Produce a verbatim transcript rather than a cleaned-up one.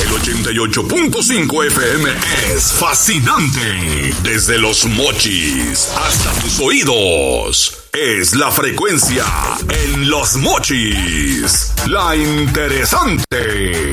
El ochenta y ocho punto cinco F M es fascinante. Desde Los Mochis hasta tus oídos. Es la frecuencia en Los Mochis. La interesante.